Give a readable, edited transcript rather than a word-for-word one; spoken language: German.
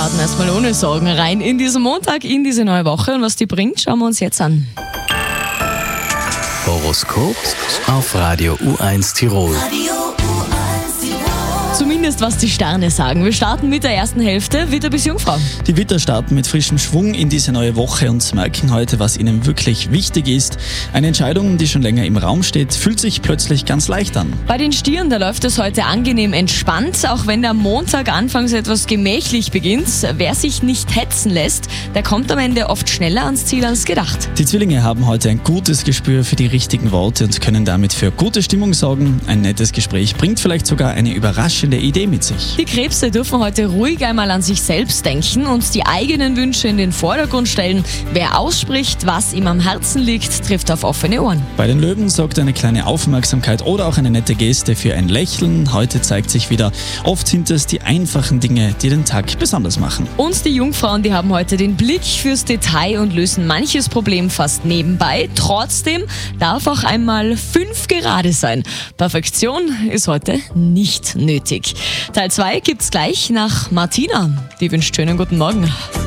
starten erstmal ohne Sorgen rein in diesen Montag, in diese neue Woche. Und was die bringt, schauen wir uns jetzt an. Horoskop auf Radio U1 Tirol. Zumindest was die Sterne sagen. Wir starten mit der ersten Hälfte. Witter bis Jungfrau. Die Widder starten mit frischem Schwung in diese neue Woche und merken heute, was ihnen wirklich wichtig ist. Eine Entscheidung, die schon länger im Raum steht, fühlt sich plötzlich ganz leicht an. Bei den Stieren, da läuft es heute angenehm entspannt, auch wenn der Montag anfangs etwas gemächlich beginnt. Wer sich nicht hetzen lässt, der kommt am Ende oft schneller ans Ziel als gedacht. Die Zwillinge haben heute ein gutes Gespür für die richtigen Worte und können damit für gute Stimmung sorgen. Ein nettes Gespräch bringt vielleicht sogar eine überraschende Idee mit sich. Die Krebse dürfen heute ruhig einmal an sich selbst denken und die eigenen Wünsche in den Vordergrund stellen. Wer ausspricht, was ihm am Herzen liegt, trifft auf offene Ohren. Bei den Löwen sorgt eine kleine Aufmerksamkeit oder auch eine nette Geste für ein Lächeln. Heute zeigt sich wieder, oft sind es die einfachen Dinge, die den Tag besonders machen. Und die Jungfrauen, die haben heute den Blick fürs Detail und lösen manches Problem fast nebenbei. Trotzdem darf auch einmal 5 gerade sein. Perfektion ist heute nicht nötig. Teil 2 gibt's gleich nach Martina. Die wünscht schönen guten Morgen.